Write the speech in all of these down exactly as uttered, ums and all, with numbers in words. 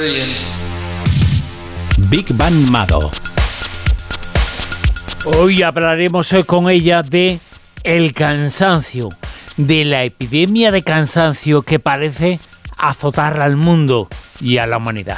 Big Bang Mado. Hoy hablaremos con ella de el cansancio, de la epidemia de cansancio que parece azotar al mundo y a la humanidad.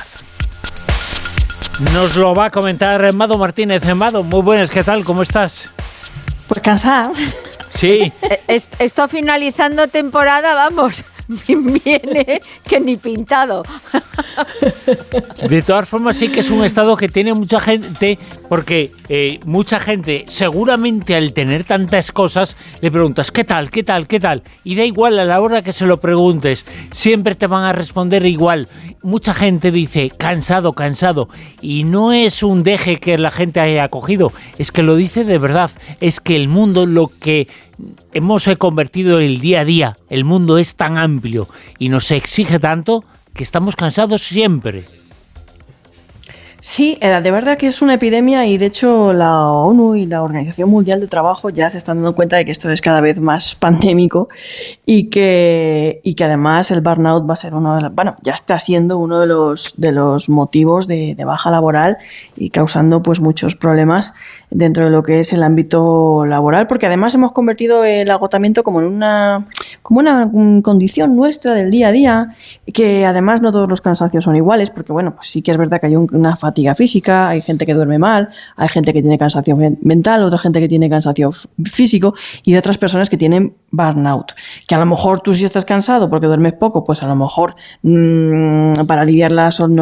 Nos lo va a comentar Mado Martínez. Mado, muy buenas, ¿qué tal? ¿Cómo estás? Pues cansada. Sí. Esto finalizando temporada, vamos, viene que ni pintado. De todas formas, sí que es un estado que tiene mucha gente, porque eh, mucha gente, seguramente al tener tantas cosas, le preguntas, ¿qué tal, qué tal, qué tal? Y da igual a la hora que se lo preguntes, siempre te van a responder igual. Mucha gente dice, cansado, cansado, y no es un deje que la gente haya cogido, es que lo dice de verdad, es que el mundo, lo que hemos convertido en el día a día, el mundo es tan amplio y nos exige tanto que estamos cansados siempre. Sí, de verdad que es una epidemia y de hecho la ONU y la Organización Mundial del Trabajo ya se están dando cuenta de que esto es cada vez más pandémico y que, y que además el burnout va a ser uno de los, bueno, ya está siendo uno de los, de los motivos de, de baja laboral y causando pues muchos problemas dentro de lo que es el ámbito laboral, porque además hemos convertido el agotamiento como en una, como una condición nuestra del día a día, que además no todos los cansancios son iguales, porque bueno, pues sí que es verdad que hay un, una fatiga física, hay gente que duerme mal, hay gente que tiene cansancio mental, otra gente que tiene cansancio físico y de otras personas que tienen burnout. Que a lo mejor tú si estás cansado porque duermes poco, pues a lo mejor mmm, para aliviar la somnolencia